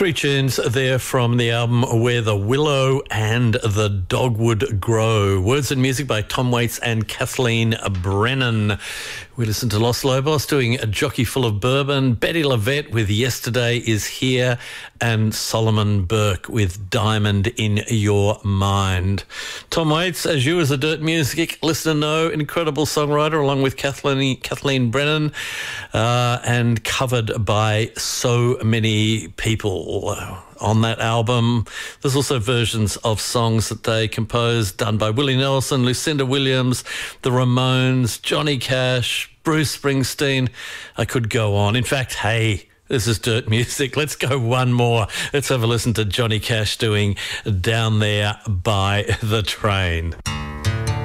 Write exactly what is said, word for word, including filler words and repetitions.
Three tunes there from the album Where the Willow and the Dogwood Grow. Words and music by Tom Waits and Kathleen Brennan. We listened to Los Lobos doing A Jockey Full of Bourbon, Betty LaVette with Yesterday Is Here, and Solomon Burke with Diamond in Your Mind. Tom Waits, as you as a Dirt Music listener know, incredible songwriter along with Kathleen, Kathleen Brennan, uh, and covered by so many people on that album. There's also versions of songs that they composed done by Willie Nelson, Lucinda Williams, the Ramones, Johnny Cash, Bruce Springsteen. I could go on. In fact, hey, this is Dirt Music. Let's go one more. Let's have a listen to Johnny Cash doing Down There by the Train.